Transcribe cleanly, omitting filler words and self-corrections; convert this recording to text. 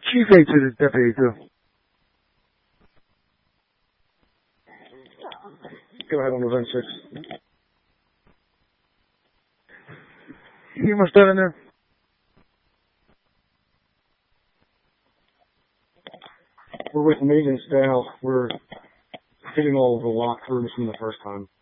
Chief 8 to Deputy 2. Go ahead on event 6. You must have in there. We're with maintenance now. We're hitting all of the locked rooms from the first time.